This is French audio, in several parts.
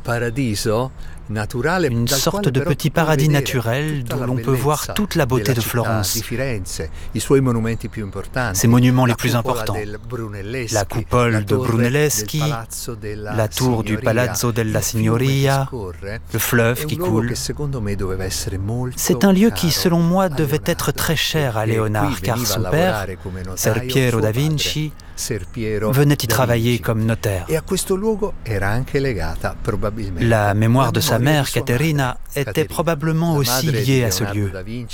Une sorte de petit paradis naturel d'où l'on peut voir toute la beauté de Florence. Ses monuments les plus importants, la coupole de Brunelleschi, la tour du Palazzo della Signoria, le fleuve qui coule. C'est un lieu qui, selon moi, devait être très cher à Léonard, car son père, Ser Piero da Vinci, venait y travailler comme notaire. La mémoire de sa mère, Caterina, était probablement aussi liée à ce lieu.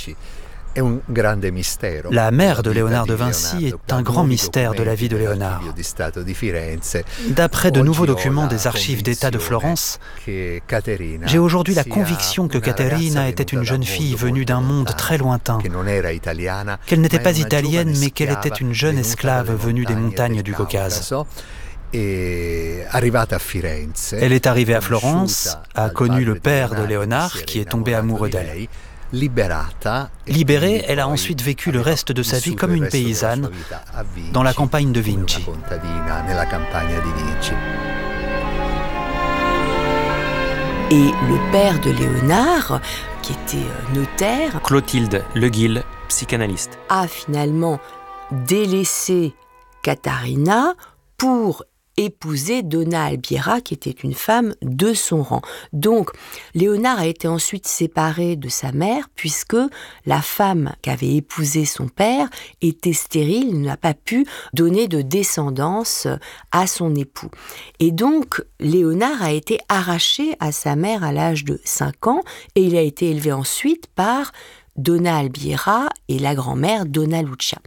La mère de Léonard de Vinci est un grand mystère de la vie de Léonard. D'après de nouveaux documents des archives d'État de Florence, j'ai aujourd'hui la conviction que Caterina était une jeune fille venue d'un monde très lointain, qu'elle n'était pas italienne mais qu'elle était une jeune esclave venue des montagnes du Caucase. Elle est arrivée à Florence, a connu le père de Léonard qui est tombé amoureux d'elle. Libérée, elle a ensuite vécu le reste de sa vie comme une paysanne dans la campagne de Vinci. Et le père de Léonard, qui était notaire, Clotilde Leguil, psychanalyste, a finalement délaissé Catarina pour épouser Donna Albiera, qui était une femme de son rang. Donc, Léonard a été ensuite séparé de sa mère, puisque la femme qu'avait épousé son père était stérile, il n'a pas pu donner de descendance à son époux. Et donc, Léonard a été arraché à sa mère à l'âge de 5 ans, et il a été élevé ensuite par Donna Albiera et la grand-mère Donna Lucia.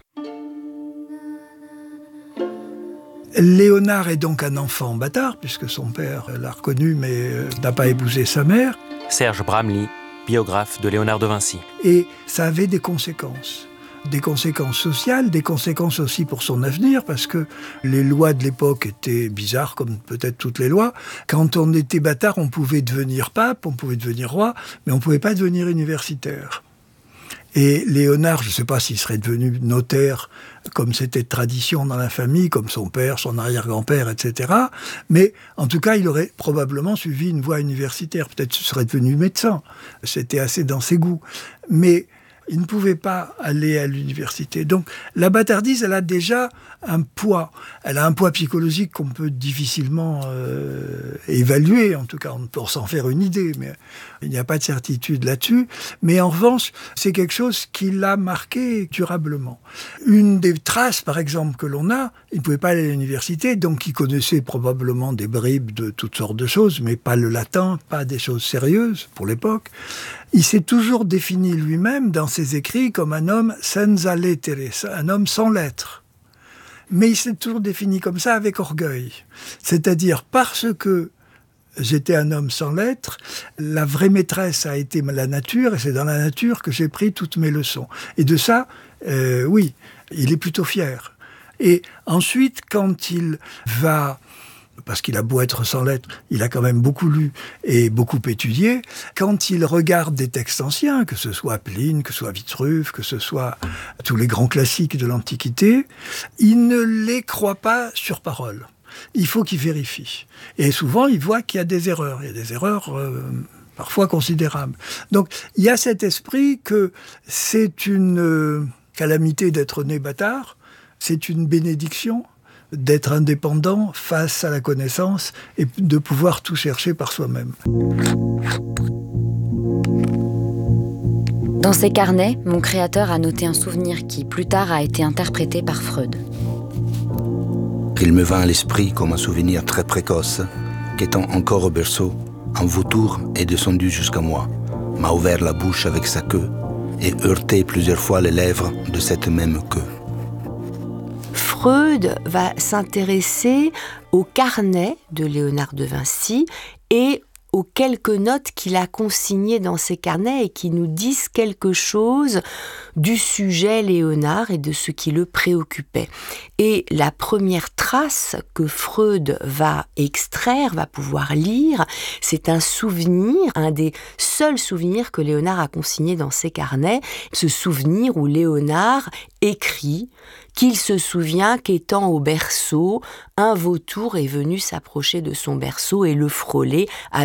Léonard est donc un enfant bâtard, puisque son père l'a reconnu, mais n'a pas épousé sa mère. Serge Bramley, biographe de Léonard de Vinci. Et ça avait des conséquences sociales, des conséquences aussi pour son avenir, parce que les lois de l'époque étaient bizarres, comme peut-être toutes les lois. Quand on était bâtard, on pouvait devenir pape, on pouvait devenir roi, mais on ne pouvait pas devenir universitaire. Et Léonard, je ne sais pas s'il serait devenu notaire, comme c'était tradition dans la famille, comme son père, son arrière-grand-père, etc. Mais en tout cas, il aurait probablement suivi une voie universitaire. Peut-être qu'il serait devenu médecin. C'était assez dans ses goûts. Mais il ne pouvait pas aller à l'université. Donc la bâtardise, elle a déjà un poids. Elle a un poids psychologique qu'on peut difficilement évaluer. En tout cas, on peut s'en faire une idée, mais il n'y a pas de certitude là-dessus. Mais en revanche, c'est quelque chose qui l'a marqué durablement. Une des traces, par exemple, que l'on a, il ne pouvait pas aller à l'université, donc il connaissait probablement des bribes de toutes sortes de choses, mais pas le latin, pas des choses sérieuses pour l'époque. Il s'est toujours défini lui-même dans ses écrits comme un homme senza lettere, un homme sans lettres. Mais il s'est toujours défini comme ça avec orgueil. C'est-à-dire parce que j'étais un homme sans lettres, la vraie maîtresse a été la nature, et c'est dans la nature que j'ai pris toutes mes leçons. Et de ça, oui, il est plutôt fier. Et ensuite, quand il va... parce qu'il a beau être sans lettres, il a quand même beaucoup lu et beaucoup étudié. Quand il regarde des textes anciens, que ce soit Pline, que ce soit Vitruve, que ce soit tous les grands classiques de l'Antiquité, il ne les croit pas sur parole. Il faut qu'il vérifie. Et souvent, il voit qu'il y a des erreurs. Il y a des erreurs parfois considérables. Donc, il y a cet esprit que c'est une calamité d'être né bâtard, c'est une bénédiction d'être indépendant face à la connaissance et de pouvoir tout chercher par soi-même. Dans ses carnets, mon créateur a noté un souvenir qui, plus tard, a été interprété par Freud. Il me vint à l'esprit comme un souvenir très précoce qu'étant encore au berceau, un vautour est descendu jusqu'à moi, m'a ouvert la bouche avec sa queue et heurté plusieurs fois les lèvres de cette même queue. Freud va s'intéresser au carnet de Léonard de Vinci et aux quelques notes qu'il a consignées dans ses carnets et qui nous disent quelque chose du sujet Léonard et de ce qui le préoccupait. Et la première trace que Freud va extraire, va pouvoir lire, c'est un souvenir, un des seuls souvenirs que Léonard a consigné dans ses carnets, ce souvenir où Léonard écrit qu'il se souvient qu'étant au berceau, un vautour est venu s'approcher de son berceau et le frôler avec